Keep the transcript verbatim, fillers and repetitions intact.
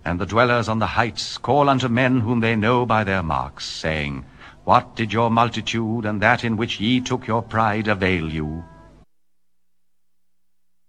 And the dwellers on the heights call unto men whom they know by their marks, saying, What did your multitude and that in which ye took your pride avail you?